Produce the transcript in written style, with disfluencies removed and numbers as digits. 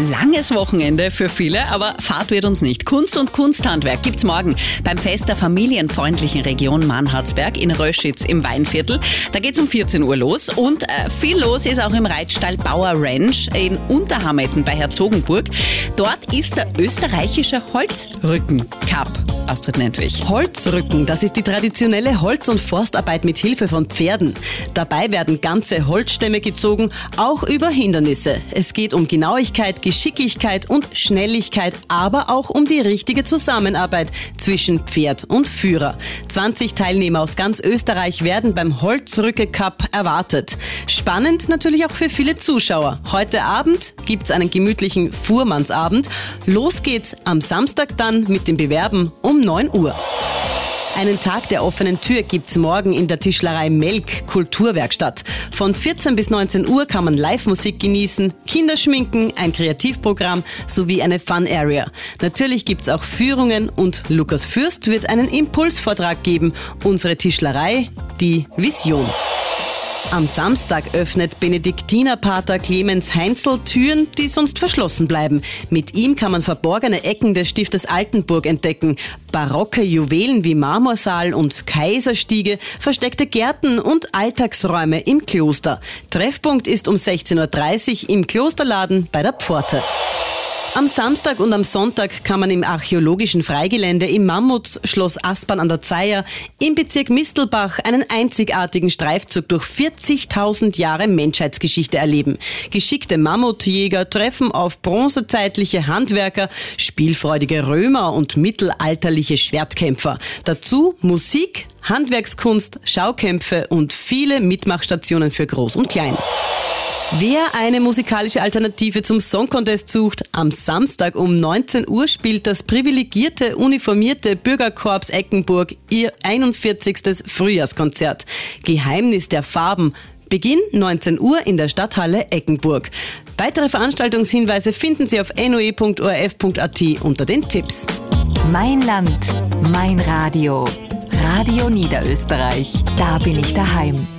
langes Wochenende für viele, aber Fahrt wird uns nicht. Kunst und Kunsthandwerk gibt's morgen beim Fest der familienfreundlichen Region Mannhardsberg in Röschitz im Weinviertel. Da geht's um 14 Uhr los und viel los ist auch im Reitstall Bauer Ranch in Unterhammetten bei Herzogenburg. Dort ist der österreichische Holzrücken-Cup. Astrid Nentwich. Holzrücken, das ist die traditionelle Holz- und Forstarbeit mit Hilfe von Pferden. Dabei werden ganze Holzstämme gezogen, auch über Hindernisse. Es geht um Genauigkeit, Geschicklichkeit und Schnelligkeit, aber auch um die richtige Zusammenarbeit zwischen Pferd und Führer. 20 Teilnehmer aus ganz Österreich werden beim Holzrücke-Cup erwartet. Spannend natürlich auch für viele Zuschauer. Heute Abend gibt's einen gemütlichen Fuhrmannsabend. Los geht's am Samstag dann mit dem Bewerben um 9 Uhr. Einen Tag der offenen Tür gibt's morgen in der Tischlerei Melk Kulturwerkstatt. Von 14 bis 19 Uhr kann man Live-Musik genießen, Kinder schminken, ein Kreativprogramm sowie eine Fun-Area. Natürlich gibt's auch Führungen und Lukas Fürst wird einen Impulsvortrag geben. Unsere Tischlerei, die Vision. Am Samstag öffnet Benediktinerpater Clemens Heinzel Türen, die sonst verschlossen bleiben. Mit ihm kann man verborgene Ecken des Stiftes Altenburg entdecken. Barocke Juwelen wie Marmorsaal und Kaiserstiege, versteckte Gärten und Alltagsräume im Kloster. Treffpunkt ist um 16.30 Uhr im Klosterladen bei der Pforte. Am Samstag und am Sonntag kann man im archäologischen Freigelände im Mammuts Schloss Aspern an der Zeiher im Bezirk Mistelbach einen einzigartigen Streifzug durch 40.000 Jahre Menschheitsgeschichte erleben. Geschickte Mammutjäger treffen auf bronzezeitliche Handwerker, spielfreudige Römer und mittelalterliche Schwertkämpfer. Dazu Musik, Handwerkskunst, Schaukämpfe und viele Mitmachstationen für Groß und Klein. Wer eine musikalische Alternative zum Song Contest sucht, am Samstag um 19 Uhr spielt das privilegierte, uniformierte Bürgerkorps Eckenburg ihr 41. Frühjahrskonzert. Geheimnis der Farben. Beginn 19 Uhr in der Stadthalle Eckenburg. Weitere Veranstaltungshinweise finden Sie auf noe.orf.at unter den Tipps. Mein Land, mein Radio. Radio Niederösterreich. Da bin ich daheim.